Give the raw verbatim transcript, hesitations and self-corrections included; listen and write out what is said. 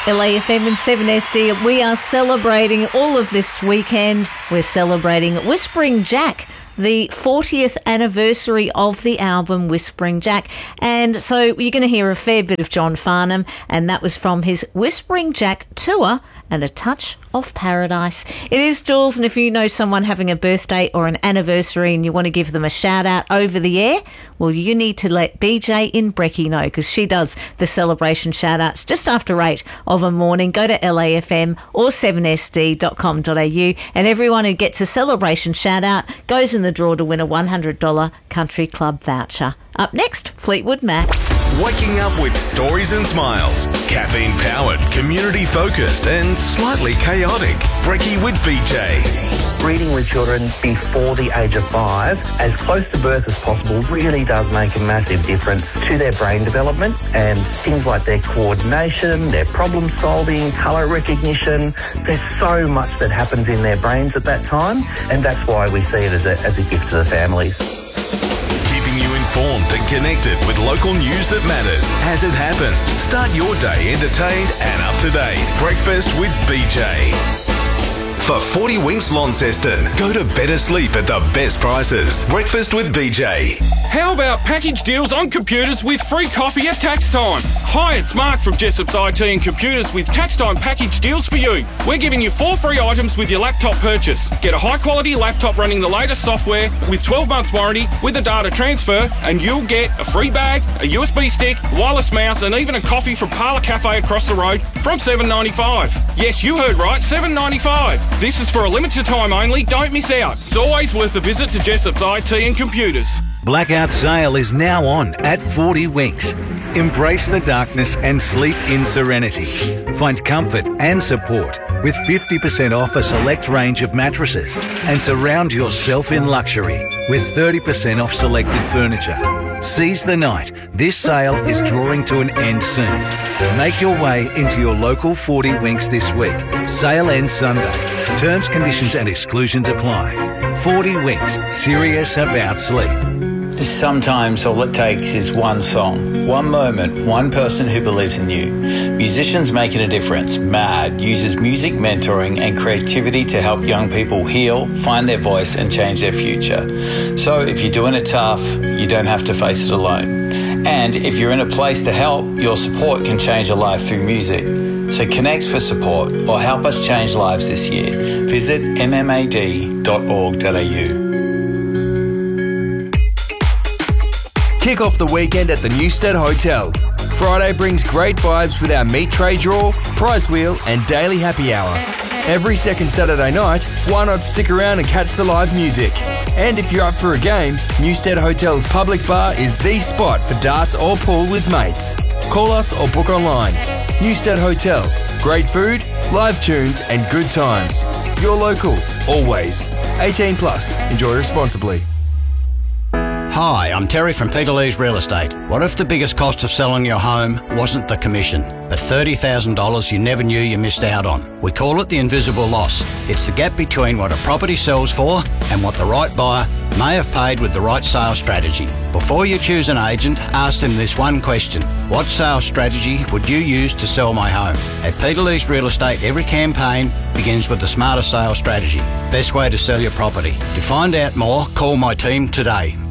L A F M and seven S D. We are celebrating all of this weekend. We're celebrating Whispering Jack, the fortieth anniversary of the album Whispering Jack. And so you're going to hear a fair bit of John Farnham, and that was from his Whispering Jack tour and A Touch of Paradise. It is Jules, and if you know someone having a birthday or an anniversary and you want to give them a shout out over the air, well, you need to let B J in Brecky know, because she does the celebration shout outs just after eight of a morning. Go to L A F M or seven S D dot com dot A U, and everyone who gets a celebration shout out goes in the draw to win a one hundred dollars Country Club voucher. Up next, Fleetwood Mac. Waking up with stories and smiles. Caffeine powered, community focused and slightly chaotic. Brecky with B J. Breeding with children before the age of five, as close to birth as possible, really does make a massive difference to their brain development and things like their coordination, their problem solving, colour recognition. There's so much that happens in their brains at that time, and that's why we see it as a, as a gift to the families. Keeping you informed and connected with local news that matters as it happens. Start your day entertained and up to date. Breakfast with B J. For forty Winks Launceston, go to better sleep at the best prices. Breakfast with B J. How about package deals on computers with free coffee at tax time? Hi, it's Mark from Jessop's I T and Computers with tax time package deals for you. We're giving you four free items with your laptop purchase. Get a high quality laptop running the latest software with twelve months warranty with a data transfer, and you'll get a free bag, a U S B stick, wireless mouse, and even a coffee from Parlour Cafe across the road from seven dollars ninety-five. Yes, you heard right, seven dollars ninety-five. This is for a limited time only. Don't miss out. It's always worth a visit to Jessop's I T and Computers. Blackout sale is now on at forty Winks. Embrace the darkness and sleep in serenity. Find comfort and support with fifty percent off a select range of mattresses, and surround yourself in luxury with thirty percent off selected furniture. Seize the night. This sale is drawing to an end soon. Make your way into your local forty Winks this week. Sale ends Sunday. Terms, conditions and exclusions apply. forty Winks, serious about sleep. Sometimes all it takes is one song, one moment, one person who believes in you. Musicians Making a Difference, MAD, uses music mentoring and creativity to help young people heal, find their voice and change their future. So if you're doing it tough, you don't have to face it alone. And if you're in a place to help, your support can change a life through music. So connect for support or help us change lives this year. Visit m m a d dot org dot a u. Kick off the weekend at the Newstead Hotel. Friday brings great vibes with our meat tray draw, prize wheel and daily happy hour. Every second Saturday night, why not stick around and catch the live music? And if you're up for a game, Newstead Hotel's public bar is the spot for darts or pool with mates. Call us or book online. Newstead Hotel. Great food, live tunes and good times. You're local, always. eighteen plus. Enjoy responsibly. Hi, I'm Terry from Peter Lee's Real Estate. What if the biggest cost of selling your home wasn't the commission, but thirty thousand dollars you never knew you missed out on? We call it the invisible loss. It's the gap between what a property sells for and what the right buyer may have paid with the right sales strategy. Before you choose an agent, ask them this one question. What sales strategy would you use to sell my home? At Peter Lee's Real Estate, every campaign begins with the smarter sales strategy. Best way to sell your property. To find out more, call my team today.